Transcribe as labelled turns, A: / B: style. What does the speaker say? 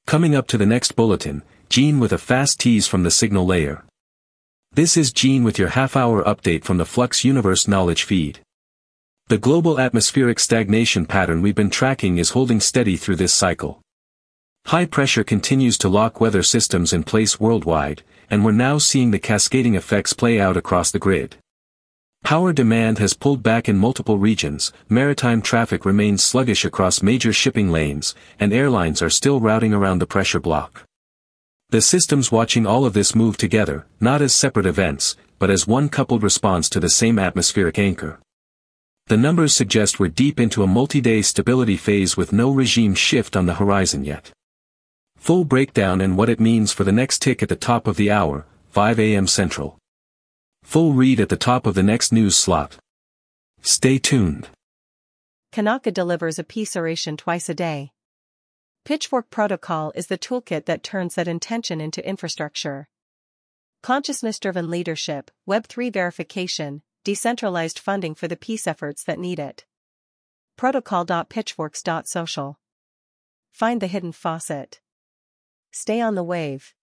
A: Coming up to the next bulletin, Gene with a fast tease from the signal layer. This is Gene with your half-hour update from the Flux Universe knowledge feed. The global atmospheric stagnation pattern we've been tracking is holding steady through this cycle. High pressure continues to lock weather systems in place worldwide, and we're now seeing the cascading effects play out across the grid. Power demand has pulled back in multiple regions, maritime traffic remains sluggish across major shipping lanes, and airlines are still routing around the pressure block. The systems watching all of this move together, not as separate events, but as one coupled response to the same atmospheric anchor. The numbers suggest we're deep into a multi-day stability phase with no regime shift on the horizon yet. Full breakdown and what it means for the next tick at the top of the hour, 5 a.m. Central. Full read at the top of the next news slot. Stay tuned.
B: Kanaka delivers a peace oration twice a day. Pitchfork Protocol is the toolkit that turns that intention into infrastructure. Consciousness-driven leadership, Web3 verification, decentralized funding for the peace efforts that need it. Protocol.pitchforks.social. Find the hidden faucet. Stay on the wave.